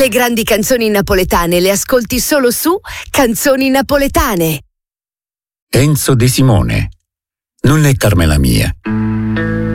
Le grandi canzoni napoletane le ascolti solo su Canzoni Napoletane. Enzo De Simone. Non è Carmela mia.